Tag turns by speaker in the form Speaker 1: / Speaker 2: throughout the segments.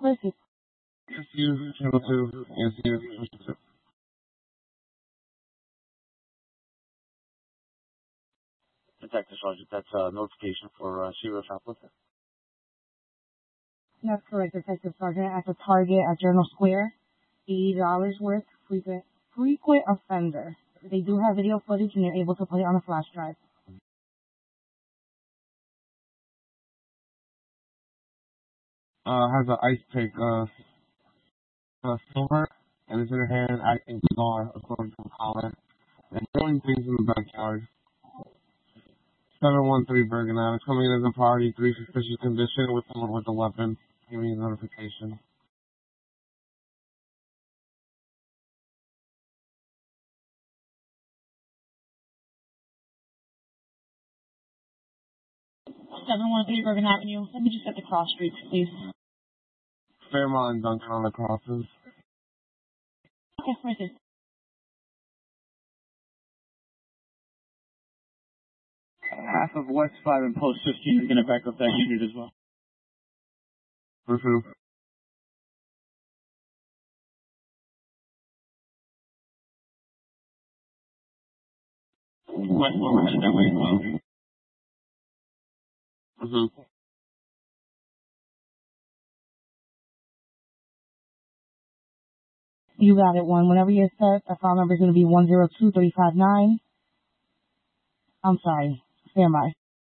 Speaker 1: Mercy.
Speaker 2: SU Channel 2, SU.
Speaker 3: Detective Sergeant, that's a notification for serial shoplifting.
Speaker 1: That's correct, Detective Sergeant. At the target at Journal Square, $80 worth, frequent offender. They do have video footage and they're able to play it on a flash drive.
Speaker 2: Has an ice pick, silver, and it's in her hand, acting bizarre, according to Colin, and throwing things in the backyard. 713 Bergen Ave. Coming in as a party, 3 suspicious condition with someone with a weapon. Give me a notification.
Speaker 1: $713 Bergen Avenue. Let me just get the cross streets, please.
Speaker 2: Fairmont and Duncan on the crosses.
Speaker 1: Okay, where's it?
Speaker 3: Half of West 5 and Post 15 are going to back up that unit as well.
Speaker 2: For who?
Speaker 3: West 4, we're headed that way as well.
Speaker 2: Mm-hmm.
Speaker 1: You got it, one. Whenever you're set, the file number is going to be 102359. I'm sorry. Stand by.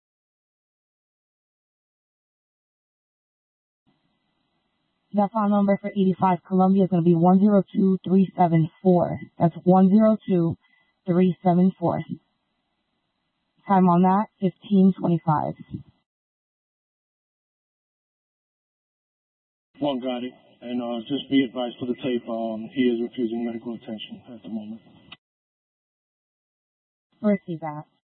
Speaker 1: That file number for 85 Columbia is going to be 102374. That's 102374. Time on that, 15:25.
Speaker 4: One got it. And just be advised for the tape, he is refusing medical attention at the moment.
Speaker 1: Receive that.